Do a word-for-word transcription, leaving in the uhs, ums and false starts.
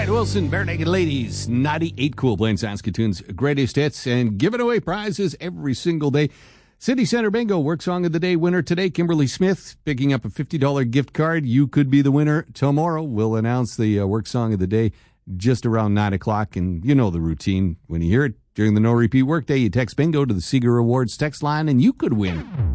Brian Wilson, Bare Naked Ladies, ninety-eight Cool, playing Saskatoon's greatest hits and giving away prizes every single day. City Center Bingo, Work Song of the Day winner today, Kimberly Smith, picking up a fifty dollars gift card. You could be the winner tomorrow. We'll announce the uh, Work Song of the Day just around nine o'clock, and you know the routine. When you hear it during the no-repeat workday, you text bingo to the Seeger Rewards text line, and you could win.